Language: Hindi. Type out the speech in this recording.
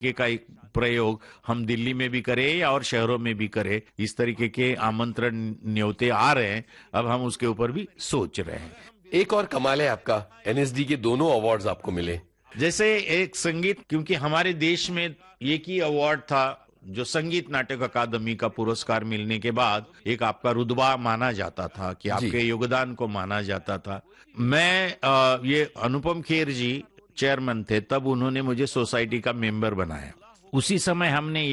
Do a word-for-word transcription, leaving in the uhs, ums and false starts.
के का एक प्रयोग हम दिल्ली में भी करें या और शहरों में भी करें, इस तरीके के आमंत्रण न्योते आ रहे हैं, अब हम उसके ऊपर भी सोच रहे हैं। एक और कमाल है आपका, एनएसडी के दोनों अवार्ड्स आपको मिले। जैसे एक संगीत, क्योंकि हमारे देश में एक ही अवार्ड था जो संगीत नाटक अकादमी का पुरस्कार मिलने के बाद एक आपका रुतबा माना जाता था कि जी। आपके योगदान को माना जाता था। मैं अ, ये अनुपम खेर जी चेयरमैन थे, तब उन्होंने मुझे सोसाइटी का मेंबर बनाया। उसी समय हमने